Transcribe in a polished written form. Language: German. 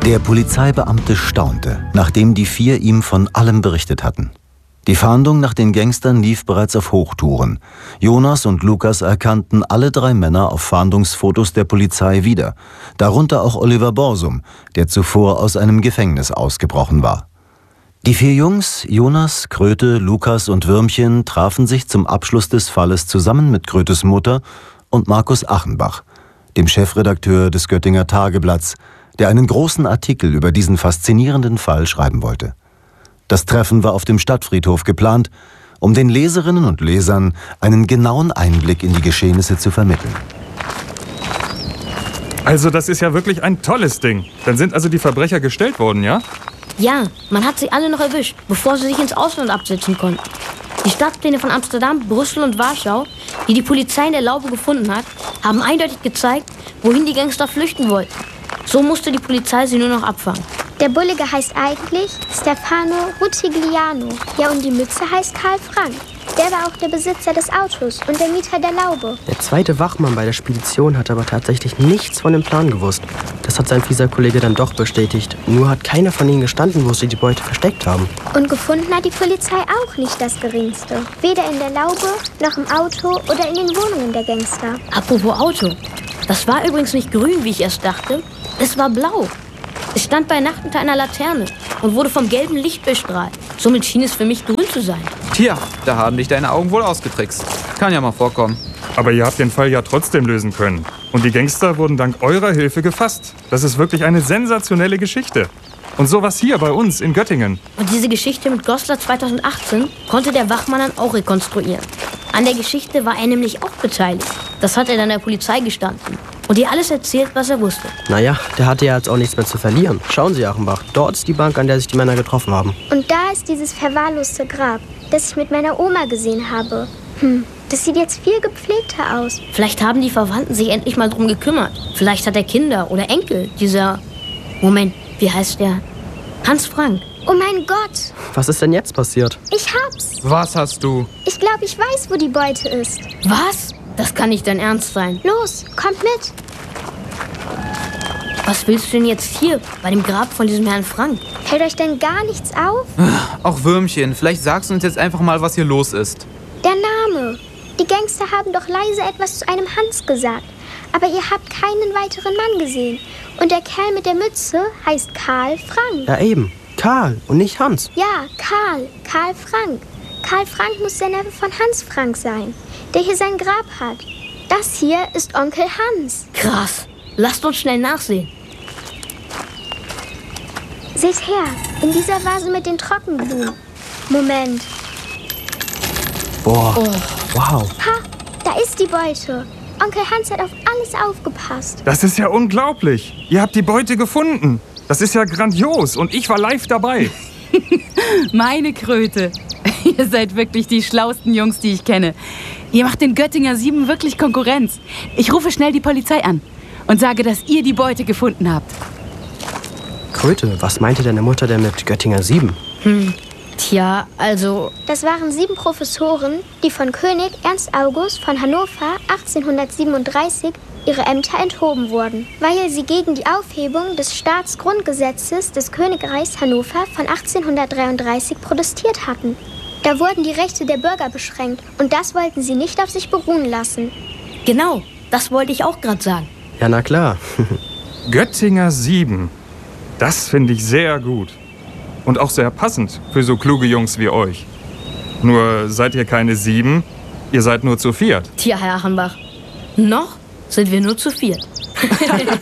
Der Polizeibeamte staunte, nachdem die 4 ihm von allem berichtet hatten. Die Fahndung nach den Gangstern lief bereits auf Hochtouren. Jonas und Lukas erkannten alle 3 Männer auf Fahndungsfotos der Polizei wieder. Darunter auch Oliver Borsum, der zuvor aus einem Gefängnis ausgebrochen war. Die 4 Jungs, Jonas, Kröte, Lukas und Würmchen, trafen sich zum Abschluss des Falles zusammen mit Krötes Mutter und Markus Achenbach, dem Chefredakteur des Göttinger Tageblatts, der einen großen Artikel über diesen faszinierenden Fall schreiben wollte. Das Treffen war auf dem Stadtfriedhof geplant, um den Leserinnen und Lesern einen genauen Einblick in die Geschehnisse zu vermitteln. Also das ist ja wirklich ein tolles Ding. Dann sind also die Verbrecher gestellt worden, ja? Ja, man hat sie alle noch erwischt, bevor sie sich ins Ausland absetzen konnten. Die Stadtpläne von Amsterdam, Brüssel und Warschau, die die Polizei in der Laube gefunden hat, haben eindeutig gezeigt, wohin die Gangster flüchten wollten. So musste die Polizei sie nur noch abfangen. Der Bullige heißt eigentlich Stefano Rutigliano. Ja, und die Mütze heißt Karl Frank. Der war auch der Besitzer des Autos und der Mieter der Laube. Der zweite Wachmann bei der Spedition hat aber tatsächlich nichts von dem Plan gewusst. Das hat sein fieser Kollege dann doch bestätigt. Nur hat keiner von ihnen gestanden, wo sie die Beute versteckt haben. Und gefunden hat die Polizei auch nicht das Geringste. Weder in der Laube, noch im Auto oder in den Wohnungen der Gangster. Apropos Auto. Das war übrigens nicht grün, wie ich erst dachte. Es war blau. Es stand bei Nacht unter einer Laterne und wurde vom gelben Licht bestrahlt. Somit schien es für mich grün zu sein. Tja, da haben dich deine Augen wohl ausgetrickst. Kann ja mal vorkommen. Aber ihr habt den Fall ja trotzdem lösen können. Und die Gangster wurden dank eurer Hilfe gefasst. Das ist wirklich eine sensationelle Geschichte. Und sowas hier bei uns in Göttingen. Und diese Geschichte mit Goslar 2018 konnte der Wachmann dann auch rekonstruieren. An der Geschichte war er nämlich auch beteiligt. Das hat er dann der Polizei gestanden. Und ihr alles erzählt, was er wusste. Naja, der hatte ja jetzt auch nichts mehr zu verlieren. Schauen Sie, Achenbach, dort ist die Bank, an der sich die Männer getroffen haben. Und da ist dieses verwahrloste Grab, das ich mit meiner Oma gesehen habe. Das sieht jetzt viel gepflegter aus. Vielleicht haben die Verwandten sich endlich mal drum gekümmert. Vielleicht hat er Kinder oder Enkel. Dieser... Moment, wie heißt der? Hans Frank. Oh mein Gott! Was ist denn jetzt passiert? Ich hab's! Was hast du? Ich glaube, ich weiß, wo die Beute ist. Was? Das kann nicht dein Ernst sein. Los, kommt mit! Was willst du denn jetzt hier, bei dem Grab von diesem Herrn Frank? Fällt euch denn gar nichts auf? Auch Würmchen, vielleicht sagst du uns jetzt einfach mal, was hier los ist. Der Name. Die Gangster haben doch leise etwas zu einem Hans gesagt. Aber ihr habt keinen weiteren Mann gesehen. Und der Kerl mit der Mütze heißt Karl Frank. Ja eben, Karl und nicht Hans. Ja, Karl Frank. Karl Frank muss der Neffe von Hans Frank sein, der hier sein Grab hat. Das hier ist Onkel Hans. Krass. Lasst uns schnell nachsehen. Seht her, in dieser Vase mit den Trockenblumen. Moment. Boah, wow. Ha, da ist die Beute. Onkel Hans hat auf alles aufgepasst. Das ist ja unglaublich. Ihr habt die Beute gefunden. Das ist ja grandios und ich war live dabei. Meine Kröte. Ihr seid wirklich die schlauesten Jungs, die ich kenne. Ihr macht den Göttinger 7 wirklich Konkurrenz. Ich rufe schnell die Polizei an und sage, dass ihr die Beute gefunden habt. Kröte, was meinte deine Mutter denn mit Göttinger 7? Tja, also... Das waren 7 Professoren, die von König Ernst August von Hannover 1837 ihre Ämter enthoben wurden, weil sie gegen die Aufhebung des Staatsgrundgesetzes des Königreichs Hannover von 1833 protestiert hatten. Da wurden die Rechte der Bürger beschränkt und das wollten sie nicht auf sich beruhen lassen. Genau, das wollte ich auch gerade sagen. Ja, na klar. Göttinger 7. Das finde ich sehr gut. Und auch sehr passend für so kluge Jungs wie euch. Nur seid ihr keine 7, ihr seid nur zu 4. Tja, Herr Achenbach, noch sind wir nur zu 4.